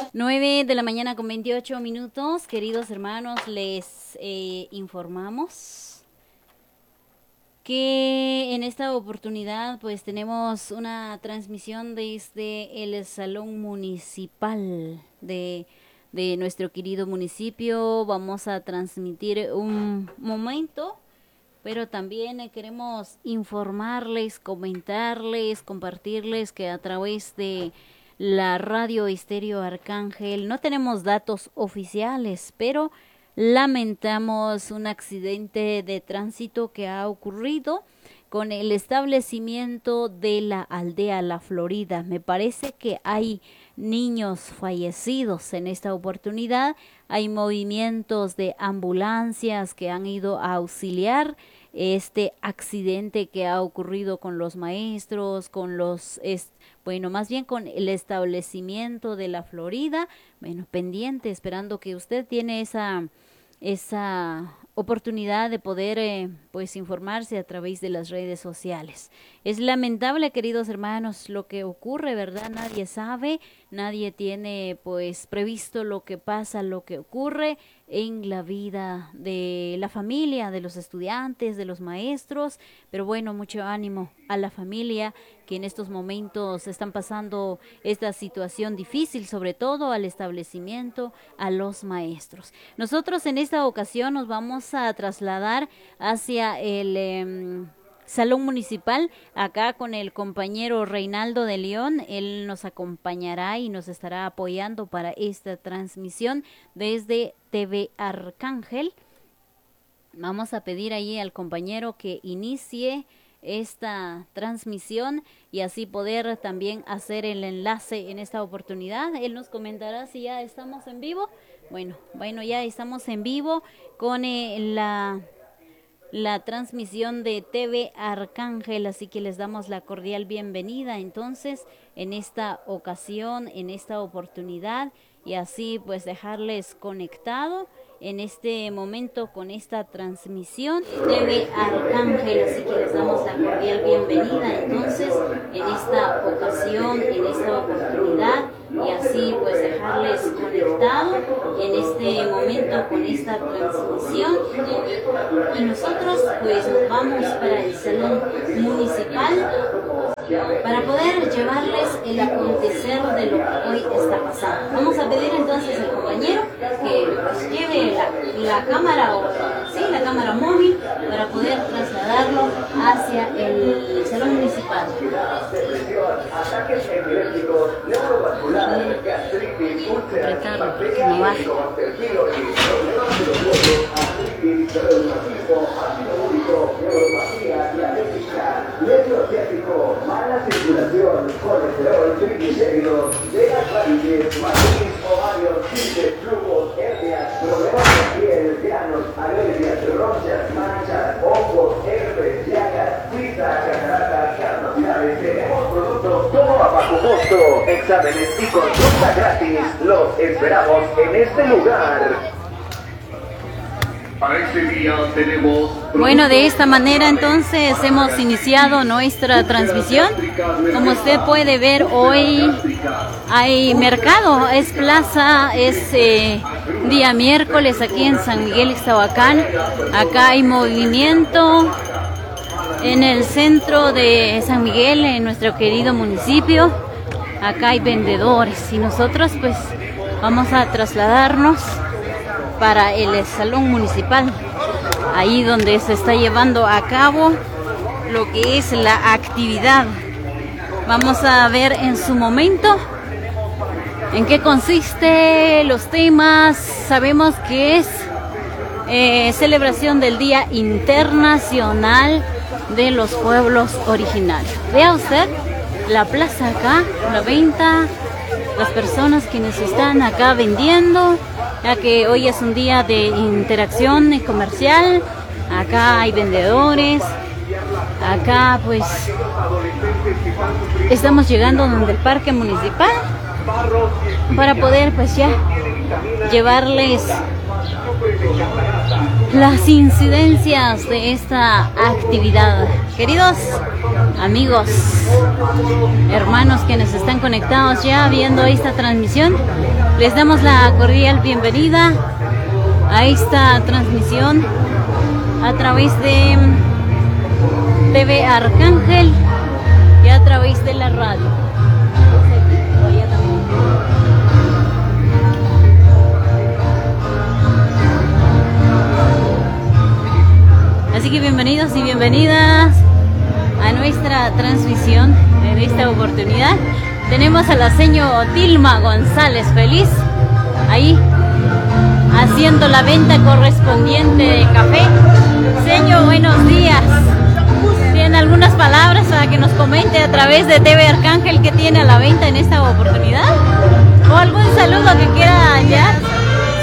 9 de la mañana con 28 minutos, queridos hermanos, les informamos que en esta oportunidad pues tenemos una transmisión desde el Salón Municipal de nuestro querido municipio. Vamos a transmitir un momento, pero también queremos informarles, comentarles, compartirles que a través de la radio Estéreo Arcángel no tenemos datos oficiales, pero lamentamos un accidente de tránsito que ha ocurrido con el establecimiento de la aldea La Florida. Me parece que hay niños fallecidos en esta oportunidad. Hay movimientos de ambulancias que han ido a auxiliar este accidente que ha ocurrido con los maestros, con los, más bien con el establecimiento de La Florida. Bueno, pendiente, esperando que usted tiene esa oportunidad de poder pues informarse a través de las redes sociales. Es lamentable, queridos hermanos, lo que ocurre, ¿verdad? Nadie sabe, nadie tiene pues previsto lo que pasa, lo que ocurre en la vida de la familia, de los estudiantes, de los maestros, pero bueno, mucho ánimo a la familia que en estos momentos están pasando esta situación difícil, sobre todo al establecimiento, a los maestros. Nosotros en esta ocasión nos vamos a trasladar hacia el Salón Municipal, acá con el compañero Reinaldo de León. Él nos acompañará y nos estará apoyando para esta transmisión desde TV Arcángel. Vamos a pedir allí al compañero que inicie esta transmisión y así poder también hacer el enlace en esta oportunidad. Él nos comentará si ya estamos en vivo. Bueno, ya estamos en vivo con la transmisión de TV Arcángel, así que les damos la cordial bienvenida entonces en esta ocasión, en esta oportunidad, y así pues dejarles conectado en este momento con esta transmisión TV Arcángel, así que les damos la cordial bienvenida entonces en esta ocasión, en esta oportunidad, y así pues dejarles conectado en este momento con esta transmisión. Y nosotros pues nos vamos para el Salón Municipal para poder llevarles el acontecer de lo que hoy está pasando. Vamos a pedir entonces al compañero que pues lleve la cámara la cámara móvil para poder trasladarlo hacia el Salón Municipal. Apretarlo, que no baje. Mala circulación, colesterol, triglicéridos, venas varices, matriz, ovarios, quistes, flujos, hernias, problemas de piel, granos, alergias, ronchas, manchas, hongos, herpes, llagas, quistas, cataratas, carnosidades. Tenemos productos todo a bajo costo, exámenes y consulta gratis. Los esperamos en este lugar. Para este día tenemos... Bueno, de esta manera entonces hemos iniciado nuestra transmisión. Como usted puede ver, hoy hay mercado, es plaza, es día miércoles aquí en San Miguel Ixtahuacán. Acá hay movimiento en el centro de San Miguel, en nuestro querido municipio. Acá hay vendedores y nosotros pues vamos a trasladarnos para el Salón Municipal, ahí donde se está llevando a cabo lo que es la actividad. Vamos a ver en su momento en qué consiste los temas. Sabemos que es celebración del Día Internacional de los Pueblos Originarios. Vea usted la plaza acá, la venta, las personas quienes están acá vendiendo, ya que hoy es un día de interacción comercial. Acá hay vendedores, acá pues estamos llegando donde el parque municipal para poder pues ya llevarles las incidencias de esta actividad. Queridos amigos, hermanos quienes están conectados ya viendo esta transmisión, Les damos la cordial bienvenida a esta transmisión a través de TV Arcángel y a través de la radio. Así que bienvenidos y bienvenidas a nuestra transmisión en esta oportunidad. Tenemos a la señora Dilma González Feliz ahí haciendo la venta correspondiente de café. Señor, buenos días. ¿Tiene algunas palabras para que nos comente a través de TV Arcángel que tiene a la venta en esta oportunidad? ¿O algún saludo que quiera ya?